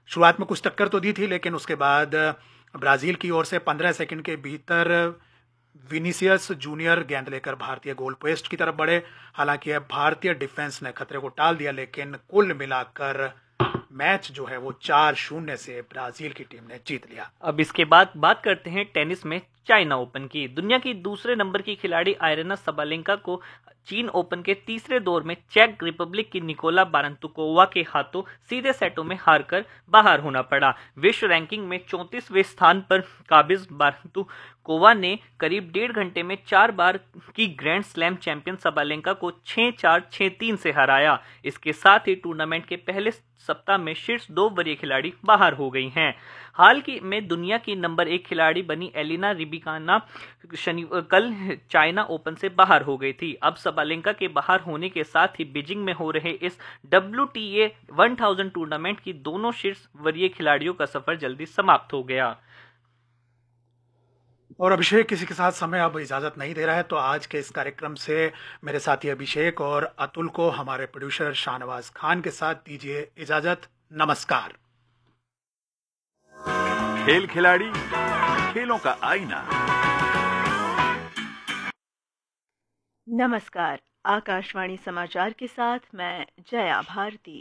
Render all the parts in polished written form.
शुरुआत में कुछ टक्कर तो दी थी, लेकिन उसके बाद ब्राजील की ओर से 15 सेकंड के भीतर विनीसियस जूनियर गेंद लेकर भारतीय गोल पोस्ट की तरफ बढ़े। हालांकि अब भारतीय डिफेंस ने खतरे को टाल दिया, लेकिन कुल मिलाकर मैच जो है वो 4-0 से ब्राजील की टीम ने जीत लिया। अब इसके बाद बात करते हैं टेनिस में चाइना ओपन की। दुनिया की दूसरे नंबर की खिलाड़ी आयरना सबालेंका को चीन ओपन के तीसरे दौर में चेक रिपब्लिक की निकोला बारांतुकोवा के हाथों सीधे सेटों में हारकर बाहर होना पड़ा। विश्व रैंकिंग में 34वें स्थान पर काबिज बारांतुकोवा ने करीब 1.5 घंटे में 4 बार की ग्रैंड स्लैम चैंपियन सबालेंका को 6-4, 6-3 से हराया। इसके साथ ही टूर्नामेंट के पहले सप्ताह में शीर्ष 2 वरीय खिलाड़ी बाहर हो गई हैं। हाल की में दुनिया की नंबर 1 खिलाड़ी बनी एलिना रिबिकाना कल चाइना ओपन से बाहर हो गई थी। अब सबालेंका के बाहर होने के साथ ही बीजिंग में हो रहे इस WTA 1000 टूर्नामेंट की दोनों शीर्ष वरीय खिलाड़ियों का सफर जल्दी समाप्त हो गया। और अभिषेक किसी के साथ समय अब इजाजत नहीं दे रहा है, तो आज के इस कार्यक्रम से मेरे साथी अभिषेक और अतुल को हमारे प्रोड्यूसर शाहनवाज खान के साथ दीजिए इजाजत। नमस्कार। खेल खिलाड़ी, खेलों का आईना। नमस्कार। आकाशवाणी समाचार के साथ मैं जया भारती।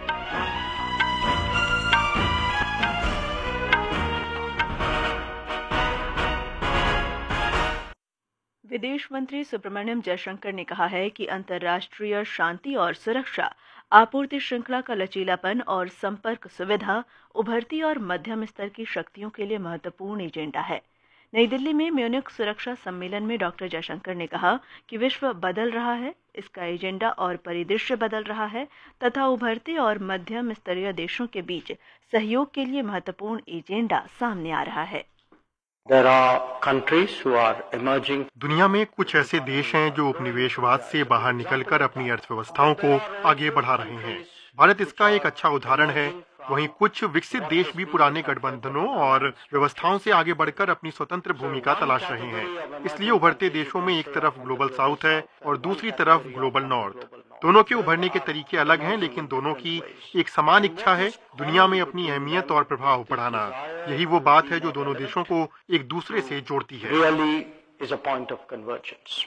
विदेश मंत्री सुब्रमण्यम जयशंकर ने कहा है कि अंतर्राष्ट्रीय शांति और सुरक्षा, आपूर्ति श्रृंखला का लचीलापन और संपर्क सुविधा उभरती और मध्यम स्तर की शक्तियों के लिए महत्वपूर्ण एजेंडा है। नई दिल्ली में म्यूनिख सुरक्षा सम्मेलन में डॉक्टर जयशंकर ने कहा कि विश्व बदल रहा है, इसका एजेंडा और परिदृश्य बदल रहा है तथा उभरते और मध्यम स्तरीय देशों के बीच सहयोग के लिए महत्वपूर्ण एजेंडा सामने आ रहा है। There are countries who are emerging. दुनिया में कुछ ऐसे देश हैं जो उपनिवेशवाद से बाहर निकलकर अपनी अर्थव्यवस्थाओं को आगे बढ़ा रहे हैं। भारत इसका एक अच्छा उदाहरण है। वहीं कुछ विकसित देश भी पुराने गठबंधनों और व्यवस्थाओं से आगे बढ़कर अपनी स्वतंत्र भूमिका तलाश रहे हैं। इसलिए उभरते देशों में एक तरफ ग्लोबल साउथ है और दूसरी तरफ ग्लोबल नॉर्थ। दोनों के उभरने के तरीके अलग हैं, लेकिन दोनों की एक समान इच्छा है दुनिया में अपनी अहमियत और प्रभाव बढ़ाना। यही वो बात है जो दोनों देशों को एक दूसरे से जोड़ती है। Really is a point of convergence.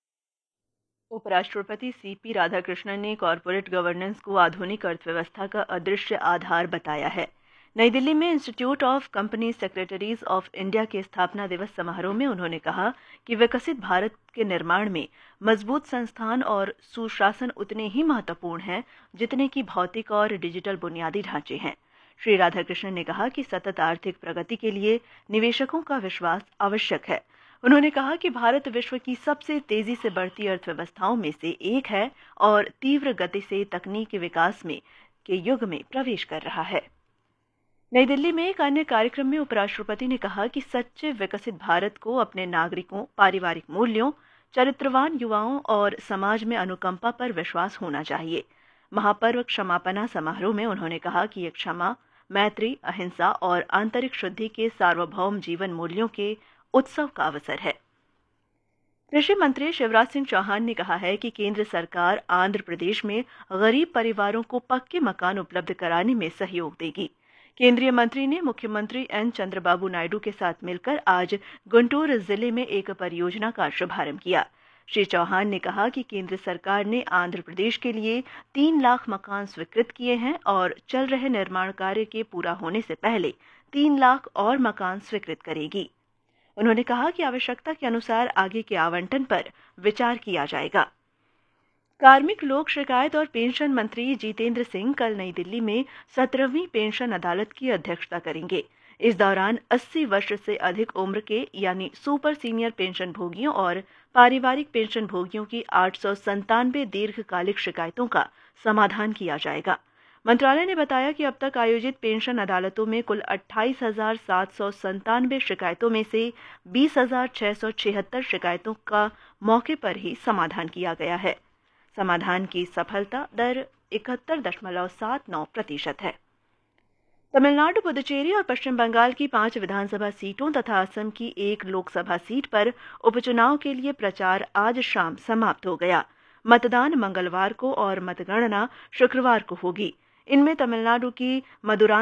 उपराष्ट्रपति सीपी राधाकृष्णन ने कॉरपोरेट गवर्नेंस को आधुनिक अर्थव्यवस्था का अदृश्य आधार बताया है। नई दिल्ली में institute of company secretaries of India के स्थापना दिवस समारोह में उन्होंने कहा कि विकसित भारत के निर्माण में मजबूत संस्थान और सुशासन उतने ही महत्वपूर्ण हैं जितने कि भौतिक और डिजिटल बुनियादी ढांचे हैं। श्री राधाकृष्णन ने कहा कि सतत आर्थिक प्रगति के लिए निवेशकों का विश्वास आवश्यक है। उन्होंने कहा कि भारत विश्व की सबसे तेजी से बढ़ती अर्थव्यवस्थाओं में से एक है और तीव्र गति से तकनीकी विकास में के युग में प्रवेश कर रहा है। नई दिल्ली में एक अन्य कार्यक्रम में उपराष्ट्रपति ने कहा कि सच्चे विकसित भारत को अपने नागरिकों, पारिवारिक मूल्यों, चरित्रवान युवाओं और समाज में अनुकंपा पर विश्वास होना चाहिए। महापर्व क्षमापना समारोह में उन्होंने कहा कि ये क्षमा, मैत्री, अहिंसा और आंतरिक शुद्धि के सार्वभौम जीवन मूल्यों के उत्सव का अवसर है। कृषि मंत्री शिवराज सिंह चौहान ने कहा है कि केंद्र सरकार आंध्र प्रदेश में गरीब परिवारों को पक्के मकान उपलब्ध कराने में सहयोग देगी। केंद्रीय मंत्री ने मुख्यमंत्री एन चंद्रबाबू नायडू के साथ मिलकर आज गुंटूर जिले में एक परियोजना का शुभारंभ किया। श्री चौहान ने कहा कि केंद्र सरकार ने आंध्र प्रदेश के लिए 3 लाख मकान स्वीकृत किए हैं और चल रहे निर्माण कार्य के पूरा होने से पहले 3 लाख और मकान स्वीकृत करेगी। उन्होंने कहा कि आवश्यकता के अनुसार आगे के आवंटन पर विचार किया जाएगा। कार्मिक लोक शिकायत और पेंशन मंत्री जितेंद्र सिंह कल नई दिल्ली में 17वीं पेंशन अदालत की अध्यक्षता करेंगे। इस दौरान 80 वर्ष से अधिक उम्र के यानी सुपर सीनियर पेंशन भोगियों और पारिवारिक पेंशन भोगियों की 897 दीर्घकालिक शिकायतों का समाधान किया जाएगा। मंत्रालय ने बताया कि अब तक आयोजित पेंशन अदालतों में कुल 28,797 शिकायतों में से 20,676 शिकायतों का मौके पर ही समाधान किया गया है। समाधान की सफलता दर 71.79% है। तमिलनाडु, पुदुचेरी और पश्चिम बंगाल की 5 विधानसभा सीटों तथा असम की 1 लोकसभा सीट पर उपचुनाव के लिए प्रचार आज शाम समाप्त हो गया। मतदान मंगलवार को और मतगणना शुक्रवार को होगी। इनमें तमिलनाडु की मदुराई